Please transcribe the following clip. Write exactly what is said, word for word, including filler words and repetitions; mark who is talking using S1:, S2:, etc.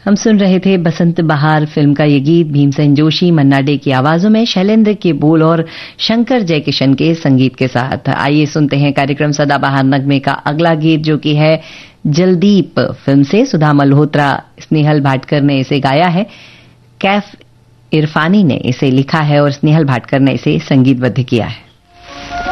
S1: हम सुन रहे थे बसंत बहार फिल्म का ये गीत भीमसेन जोशी मन्ना डे की आवाजों में, शैलेंद्र के बोल और शंकर जयकिशन के संगीत के साथ। आइए सुनते हैं कार्यक्रम सदाबहार नगमे का अगला गीत, जो कि है जलदीप फिल्म से। सुधा मल्होत्रा, स्नेहल भाटकर ने इसे गाया है। कैफ इरफानी ने इसे लिखा है और स्नेहल भाटकर ने इसे संगीतबद्ध किया है।